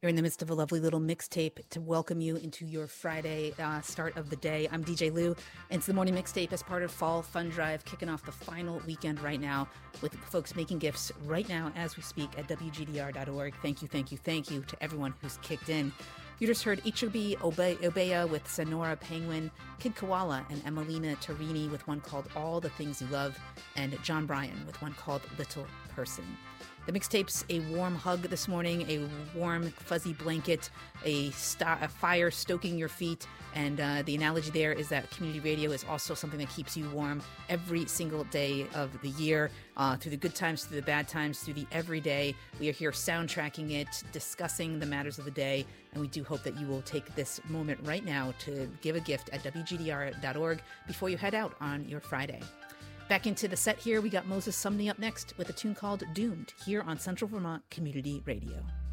You're in the midst of a lovely little mixtape to welcome you into your Friday start of the day. I'm DJ Lou, and it's the morning mixtape as part of Fall Fun Drive, kicking off the final weekend right now with folks making gifts right now as we speak at WGDR.org. Thank you, thank you, thank you to everyone who's kicked in. You just heard Ichobi Obeya with Sonora Penguin, Kid Koala and Emelina Torini with one called All the Things You Love, and John Bryan with one called Little Person. The mixtape's a warm hug this morning, a warm, fuzzy blanket, a fire stoking your feet, and the analogy there is that community radio is also something that keeps you warm every single day of the year, through the good times, through the bad times, through the everyday. We are here soundtracking it, discussing the matters of the day, and we do hope that you will take this moment right now to give a gift at WGDR.org before you head out on your Friday. Back into the set here, we got Moses Sumney up next with a tune called Doomed here on Central Vermont Community Radio.